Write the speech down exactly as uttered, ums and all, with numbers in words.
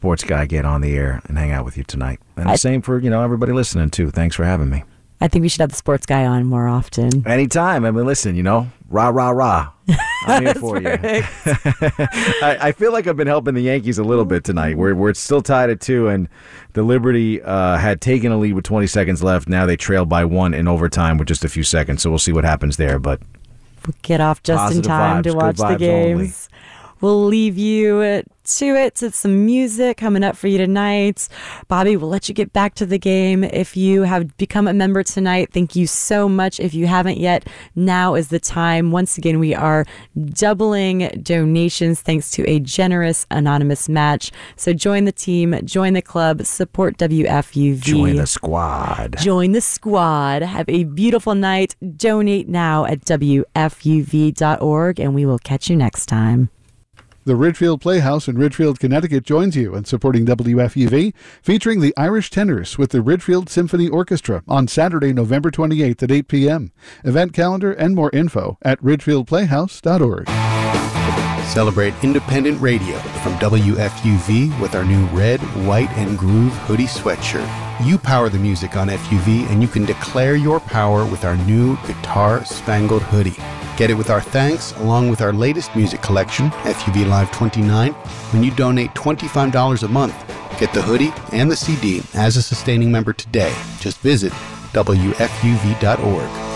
sports guy get on the air and hang out with you tonight. And the I, same for, you know, everybody listening, too. Thanks for having me. I think we should have the sports guy on more often. Anytime. I mean, listen, you know, rah, rah, rah. I'm here for you. I, I feel like I've been helping the Yankees a little bit tonight. We're, we're still tied at two, and the Liberty uh, had taken a lead with twenty seconds left. Now they trail by one in overtime with just a few seconds, so we'll see what happens there. But we'll get off just in time vibes, to watch the games. Only. We'll leave you to it, to some music coming up for you tonight. Bobby, we'll let you get back to the game. If you have become a member tonight, thank you so much. If you haven't yet, now is the time. Once again, we are doubling donations thanks to a generous anonymous match. So join the team, join the club, support W F U V. Join the squad. Join the squad. Have a beautiful night. Donate now at W F U V dot org, and we will catch you next time. The Ridgefield Playhouse in Ridgefield, Connecticut joins you in supporting W F U V, featuring the Irish Tenors with the Ridgefield Symphony Orchestra on Saturday, November twenty-eighth at eight p.m. Event calendar and more info at ridgefield playhouse dot org. Celebrate independent radio from W F U V with our new red, white, and groove hoodie sweatshirt. You power the music on F U V, and you can declare your power with our new guitar-spangled hoodie. Get it with our thanks, along with our latest music collection, F U V Live twenty-nine, when you donate twenty-five dollars a month. Get the hoodie and the C D as a sustaining member today. Just visit W F U V dot org.